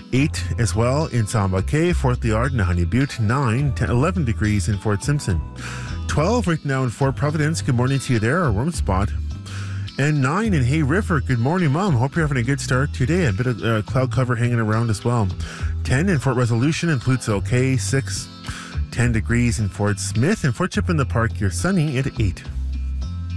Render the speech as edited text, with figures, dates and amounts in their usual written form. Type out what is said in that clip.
8 as well in Samba Cay, Fort Liard and Honey Butte. 9, 10, 11 degrees in Fort Simpson. 12 right now in Fort Providence. Good morning to you there, a warm spot. And 9 in Hay River. Good morning, Mom. Hope you're having a good start today. A bit of cloud cover hanging around as well. 10 in Fort Resolution and Pluto Cay. 6, 10 degrees in Fort Smith. And Fort Chip in the Park, you're sunny at 8.